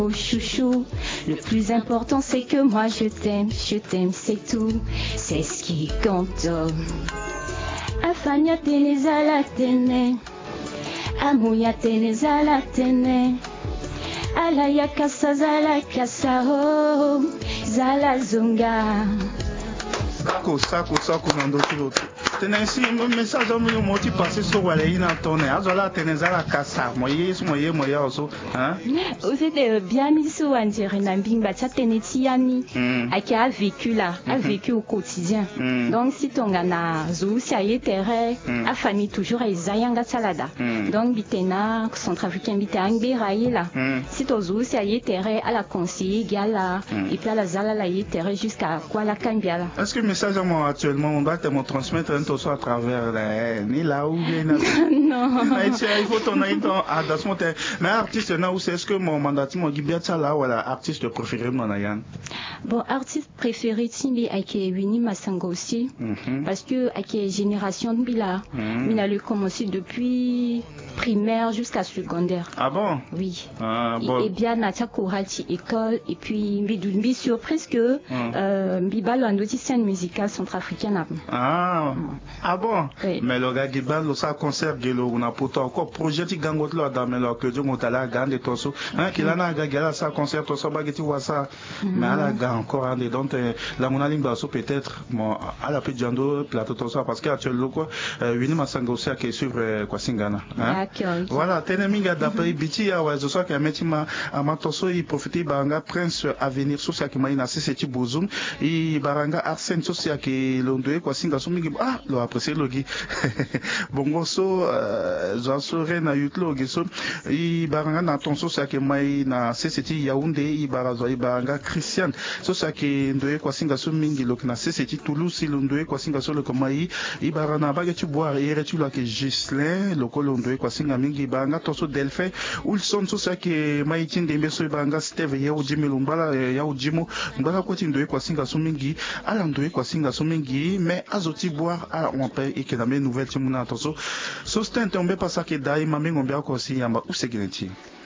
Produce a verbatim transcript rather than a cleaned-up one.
Oh chouchou, le plus important c'est que moi je t'aime, je t'aime c'est tout, c'est ce qui compte. Afanya teneza la tene, amuya teneza la tene, alaya kasa zala kasa oh, zala zunga. Sako, sako, sako nando tuloto. Tenensi message mu moti passé sur wale ina tonne. Azola tenezala kasa. Moye moye moye oso, hein? C'était bien mis sur un dirait nambing bacha tenetiani qui a vécu là, a vécu au quotidien. Donc si ton gana zou si aye terre, a famille toujours à zayanga salada. Donc bitena centrafricain bitang beraye là. Si ton zou si aye terre à la conseiller gala et puis à la zala la aye terre jusqu'à quoi la cambiala. Est-ce que le message à moi actuellement, on doit te transmettre un tosso à travers les ni là où il non. Il faut ton aide à das monte. Mais artiste là où c'est est-ce que mon mandat mon gibia là ou la artiste préféré mon ayan? Bon, artiste préféré Timbi avec Winnie Masango aussi parce que avec génération de Bila, il a commencé depuis primaire jusqu'à secondaire. Ah bon? Oui. Ah bon. Et bien Natia Kourati école et puis Mbidunbi surprise que Mbibalo a noté scène musicale centrafricaine. Ah. Ah bon? Oui. Mais le gars qui parle ça concert de l'eau on a pourtant encore projet qui gangot là dans mais là que Dieu m'a la gande tosso hein qu'il a na gagala ça concert tosso bageti wa ça mais à la gare encore en dedans la monaling basso peut-être bon à la pédiando plateau tosso parce qu'actuellement quoi Winnie Masango aussi qui suivre quoi singana hein voilà teneminga d'après biti ya wa zo ka metima amatoso il profiter banga prince avenir social qui m'a inacé c'est bozum et baranga arsène social qui l'ondoé quoi singa somingi ah lo apprécier logi bongo so zo sore na yutlo giso i baranga na tonso social qui m'a na C C T Yaoundé i barazo i baranga Christian so ça qui ndoé quoi singa somingi lo na C C T Toulouse l'ondoé quoi singa so le komai i barana ba tu boire et retu la que Gislin le kolondoé quoi singa mingi baranga tonso Delphin ou le son so ça qui m'a itinde mbeso baranga Steve ya ujimi lumbala ya ujimo mbala ko tindoé quoi singa somingi ala ndoé quoi singa somingi mais azoti boire à on peut et que la nouvelle timuna tonso so c'est un tombé pas ça que dai mami ngombe ko si yamba ou c'est